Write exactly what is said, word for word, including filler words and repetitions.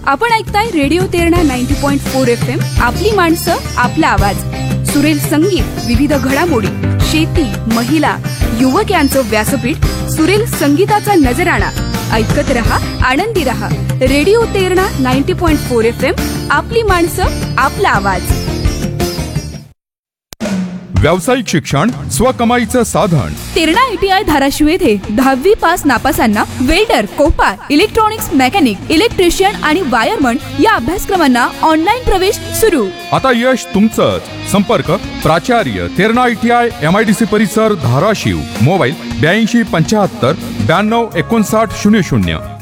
आपण ऐकताय radio Terna ninety point four F M. आपली माणसं, आपला आवाज. सुरेल संगीत, विविध घडामोडी, शेती, महिला, युवक यांचं व्यासपीठ. सुरेल संगीताचा नजराणा. ऐकत रहा, आनंदी रहा. Radio Terna ninety point four F M. आपली माणसं, आपला आवाज. व्यावसायिक शिक्षण स्वकमाईचं साधन. तेरणा आयटीआय धाराशिव येथे दहावी pass नापासांना welder, Kopar, electronics mechanic, electrician आणि वायरमन या अभ्यासक्रमांना ऑनलाईन प्रवेश सुरू. आता यश तुमचंच. संपर्क प्राचार्य तेरणा आयटीआय एमआयडीसी परिसर धाराशिव. मोबाईल ब्याऐंशी पंच्याहत्तर ब्याण्णव एकोणसाठ शून्य शून्य.